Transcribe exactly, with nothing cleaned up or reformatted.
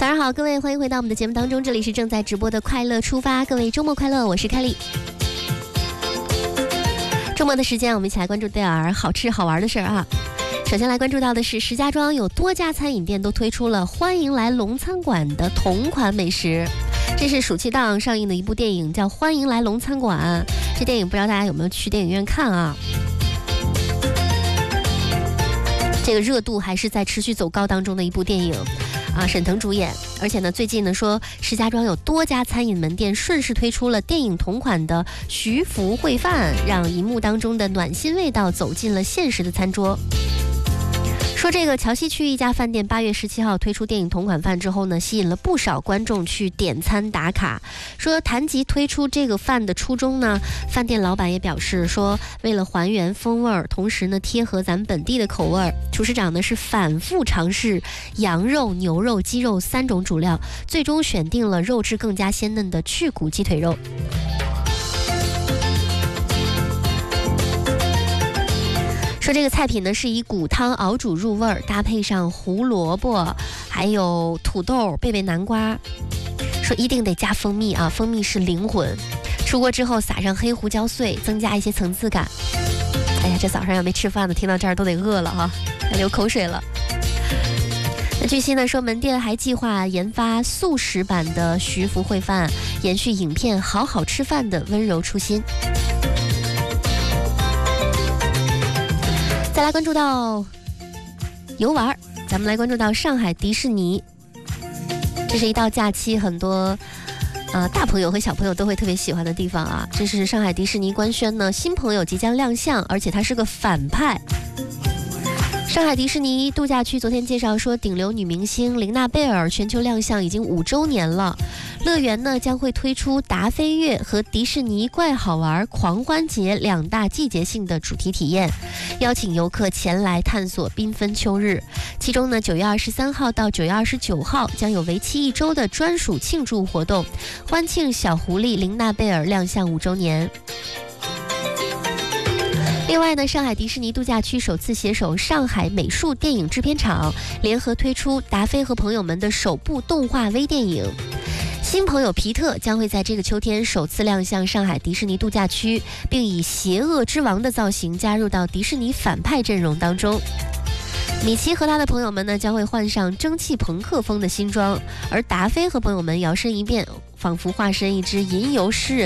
早上好，各位，欢迎回到我们的节目当中，这里是正在直播的快乐出发，各位周末快乐，我是凯丽。周末的时间，我们一起来关注点儿好吃好玩的事儿啊。首先来关注到的是，石家庄有多家餐饮店都推出了欢迎来龙餐馆的同款美食。这是暑期档上映的一部电影，叫《欢迎来龙餐馆》。这电影不知道大家有没有去电影院看啊？这个热度还是在持续走高当中的一部电影啊，沈腾主演。而且呢，最近呢说石家庄有多家餐饮门店顺势推出了电影同款的徐福烩饭，让荧幕当中的暖心味道走进了现实的餐桌。说这个桥西区一家饭店八月十七号推出电影同款饭之后呢，吸引了不少观众去点餐打卡。说谈及推出这个饭的初衷呢，饭店老板也表示说，为了还原风味儿，同时呢贴合咱们本地的口味儿，厨师长呢是反复尝试羊肉、牛肉、鸡肉三种主料，最终选定了肉质更加鲜嫩的去骨鸡腿肉。说这个菜品呢是以骨汤熬煮入味儿，搭配上胡萝卜还有土豆贝贝南瓜，说一定得加蜂蜜啊，蜂蜜是灵魂。出锅之后撒上黑胡椒碎，增加一些层次感。哎呀，这早上要没吃饭的听到这儿都得饿了哈，要流口水了。那据悉呢，说门店还计划研发素食版的徐福烩饭，延续影片好好吃饭的温柔初心。再来关注到游玩，咱们来关注到上海迪士尼。这是一到假期很多呃大朋友和小朋友都会特别喜欢的地方啊。这是上海迪士尼官宣呢，新朋友即将亮相，而且他是个反派。上海迪士尼度假区昨天介绍说，顶流女明星玲娜贝尔全球亮相已经五周年了。乐园呢将会推出达菲月和迪士尼怪好玩狂欢节两大季节性的主题体验，邀请游客前来探索缤纷秋日。其中呢，九月二十三号到九月二十九号将有为期一周的专属庆祝活动，欢庆小狐狸玲娜贝尔亮相五周年。另外呢，上海迪士尼度假区首次携手上海美术电影制片厂，联合推出达菲和朋友们的首部动画微电影。新朋友皮特将会在这个秋天首次亮相上海迪士尼度假区，并以邪恶之王的造型加入到迪士尼反派阵容当中。米奇和他的朋友们呢将会换上蒸汽朋克风的新装，而达菲和朋友们摇身一变，仿佛化身一只吟游诗人。